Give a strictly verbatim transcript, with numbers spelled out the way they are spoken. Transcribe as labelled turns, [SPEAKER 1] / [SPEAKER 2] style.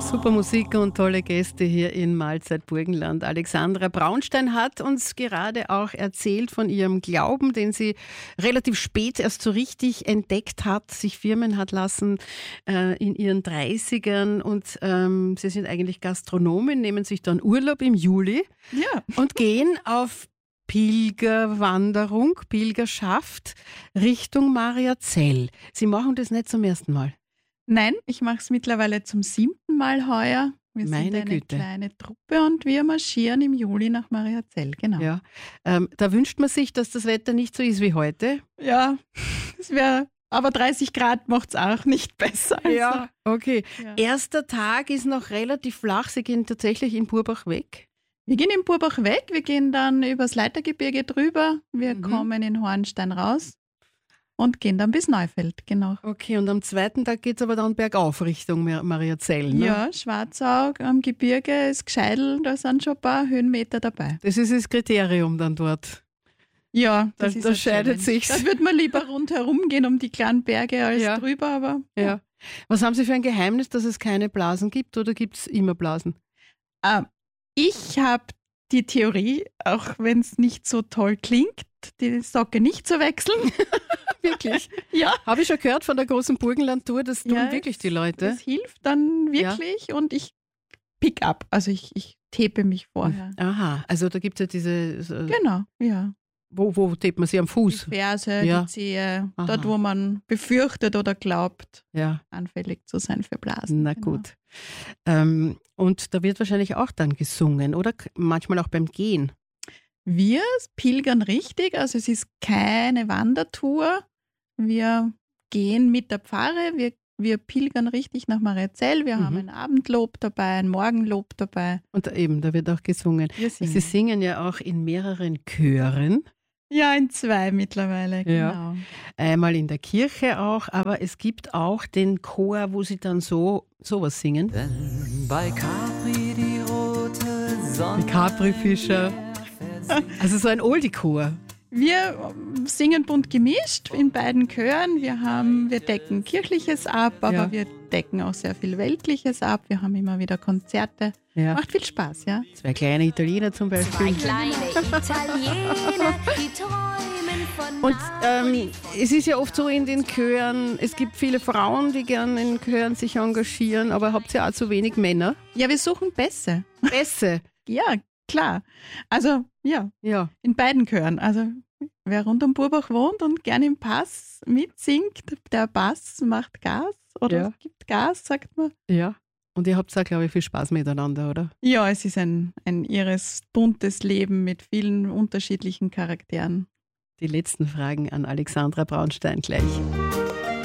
[SPEAKER 1] Super Musik und tolle Gäste hier in Mahlzeit Burgenland. Alexandra Braunstein hat uns gerade auch erzählt von ihrem Glauben, den sie relativ spät erst so richtig entdeckt hat, sich firmen hat lassen äh, in ihren dreißigern. Und ähm, sie sind eigentlich Gastronomin, nehmen sich dann Urlaub im Juli
[SPEAKER 2] Ja.
[SPEAKER 1] und gehen auf Pilgerwanderung, Pilgerschaft Richtung Mariazell. Sie machen das nicht zum ersten Mal.
[SPEAKER 2] Nein, ich mache es mittlerweile zum siebten Mal heuer. Wir
[SPEAKER 1] Meine
[SPEAKER 2] sind eine
[SPEAKER 1] Güte.
[SPEAKER 2] kleine Truppe und wir marschieren im Juli nach Mariazell, genau.
[SPEAKER 1] Ja. Ähm, da wünscht man sich, dass das Wetter nicht so ist wie heute.
[SPEAKER 2] Ja, es wäre, aber dreißig Grad macht es auch nicht besser. Also,
[SPEAKER 1] okay.
[SPEAKER 2] ja.
[SPEAKER 1] Erster Tag ist noch relativ flach. Sie gehen tatsächlich in Burbach weg.
[SPEAKER 2] Wir gehen in Burbach weg, wir gehen dann übers Leitergebirge drüber, wir
[SPEAKER 1] Mhm.
[SPEAKER 2] kommen in Hornstein raus und gehen dann bis Neufeld, genau.
[SPEAKER 1] Okay, und am zweiten Tag geht es aber dann bergauf Richtung Mar- Mariazell. Ne?
[SPEAKER 2] Ja, Schwarzau am Gebirge ist Gscheidl, da sind schon ein paar Höhenmeter dabei.
[SPEAKER 1] Das ist das Kriterium dann dort.
[SPEAKER 2] Ja,
[SPEAKER 1] Da-
[SPEAKER 2] das ist
[SPEAKER 1] da
[SPEAKER 2] eine
[SPEAKER 1] scheidet
[SPEAKER 2] Challenge.
[SPEAKER 1] sich's.
[SPEAKER 2] Da würde man lieber rundherum gehen um die kleinen Berge als
[SPEAKER 1] Ja.
[SPEAKER 2] drüber, aber
[SPEAKER 1] Ja. Was haben Sie für ein Geheimnis, dass es keine Blasen gibt oder gibt es immer Blasen?
[SPEAKER 2] Ah, ich habe die Theorie, auch wenn es nicht so toll klingt, die Socke nicht zu wechseln.
[SPEAKER 1] Wirklich?
[SPEAKER 2] Ja.
[SPEAKER 1] Habe ich schon gehört von der großen Burgenlandtour, das tun
[SPEAKER 2] Ja,
[SPEAKER 1] wirklich die Leute.
[SPEAKER 2] Das hilft dann wirklich und ich pick up, also ich, ich tepe mich vorher.
[SPEAKER 1] Aha, also da gibt es ja diese, so,
[SPEAKER 2] Genau, ja.
[SPEAKER 1] wo, wo tapet man sie am
[SPEAKER 2] Die
[SPEAKER 1] Fuß?
[SPEAKER 2] Ferse,
[SPEAKER 1] Ja.
[SPEAKER 2] die Zehe,
[SPEAKER 1] Aha.
[SPEAKER 2] dort wo man befürchtet oder glaubt,
[SPEAKER 1] Ja,
[SPEAKER 2] anfällig zu sein für Blasen.
[SPEAKER 1] na
[SPEAKER 2] Genau.
[SPEAKER 1] gut. Ähm, und da wird wahrscheinlich auch dann gesungen, oder? K- Manchmal auch beim Gehen.
[SPEAKER 2] Wir pilgern richtig, also es ist keine Wandertour. Wir gehen mit der Pfarre, wir, wir pilgern richtig nach Mariazell. Wir
[SPEAKER 1] Mhm.
[SPEAKER 2] haben ein Abendlob dabei, ein Morgenlob dabei.
[SPEAKER 1] Und eben, da wird auch gesungen.
[SPEAKER 2] Wir
[SPEAKER 1] Sie
[SPEAKER 2] singen.
[SPEAKER 1] singen ja auch in mehreren Chören,
[SPEAKER 2] Ja, in zwei mittlerweile,
[SPEAKER 1] Ja.
[SPEAKER 2] genau.
[SPEAKER 1] einmal in der Kirche auch, aber es gibt auch den Chor, wo sie dann so sowas singen.
[SPEAKER 3] Wenn bei Capri die rote Sonne
[SPEAKER 1] Die Capri-Fischer. Also so ein Oldie-Chor.
[SPEAKER 2] Wir ähm, singen bunt gemischt in beiden Chören. Wir, haben, wir decken Kirchliches ab, aber
[SPEAKER 1] Ja.
[SPEAKER 2] wir decken auch sehr viel Weltliches ab. Wir haben immer wieder Konzerte.
[SPEAKER 1] Ja.
[SPEAKER 2] Macht viel Spaß, ja.
[SPEAKER 1] Zwei kleine Italiener zum Beispiel.
[SPEAKER 4] Zwei kleine Italiener, die träumen von
[SPEAKER 1] Und ähm, es ist ja oft so in den Chören, es gibt viele Frauen, die gerne in Chören sich engagieren, aber habt ihr auch zu wenig Männer?
[SPEAKER 2] Ja, wir suchen Bässe.
[SPEAKER 1] Bässe.
[SPEAKER 2] Ja, klar. Also, ja,
[SPEAKER 1] Ja.
[SPEAKER 2] in beiden Chören. Also, wer rund um Burbach wohnt und gerne im Pass mitsingt, der Bass macht Gas oder
[SPEAKER 1] Ja.
[SPEAKER 2] es gibt Gas, sagt man.
[SPEAKER 1] Ja. Und ihr habt auch, glaube ich, viel Spaß miteinander, oder?
[SPEAKER 2] Ja, es ist ein, ein irres, buntes Leben mit vielen unterschiedlichen Charakteren.
[SPEAKER 1] Die letzten Fragen an Alexandra Braunstein gleich.